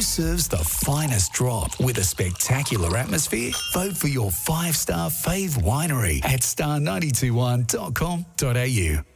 serves the finest drop with a spectacular atmosphere? Vote for your 5-star fave winery at star921.com.au.